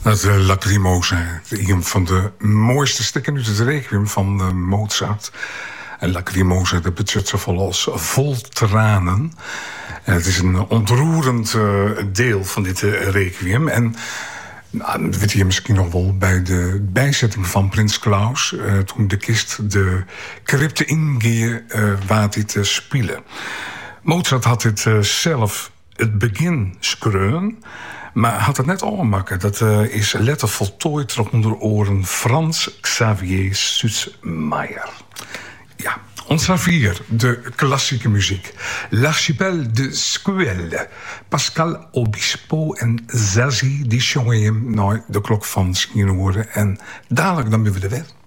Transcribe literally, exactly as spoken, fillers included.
Het uh, Lacrimosa, een van de mooiste stukken uit het requiem van uh, Mozart. En Lacrimosa, dat betekent zoveel als vol tranen. En het is een ontroerend uh, deel van dit uh, requiem. En nou, dat weet je misschien nog wel bij de bijzetting van Prins Klaus. Uh, toen de kist de crypte ingeë uh, waar hij te spelen. Mozart had dit uh, zelf het begin schreeuwen. Maar had het net al maken. Dat uh, is letter voltooid onder oren Frans Xavier Süssmayr. Ja, ons vier, de klassieke muziek. L'Archipel de Scuelle. Pascal Obispo en Zazie, die zongen hem naar de klok van Schienoren. En dadelijk dan weer we de wet.